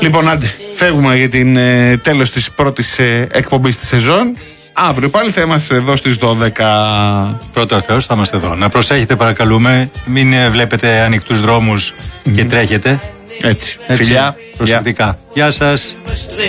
Λοιπόν, άντε, φεύγουμε για την τέλος της πρώτης εκπομπής της σεζόν. Αύριο πάλι θα είμαστε εδώ στις 12. Πρώτο ο Θεός, θα είμαστε εδώ. Να προσέχετε παρακαλούμε, μην βλέπετε ανοιχτούς δρόμους και τρέχετε. Έτσι. Φιλιά. Προσεκτικά. Γεια σας.